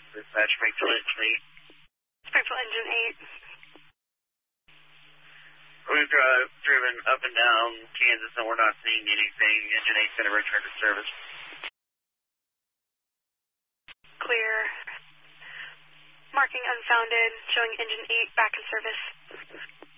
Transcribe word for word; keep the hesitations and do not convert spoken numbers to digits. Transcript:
Dispatch, Springfield Engine eight. Springfield Engine eight. We've uh, driven up and down Kansas and we're not seeing anything. Engine eight's going to return to service. Clear. Marking unfounded, showing Engine eight back in service.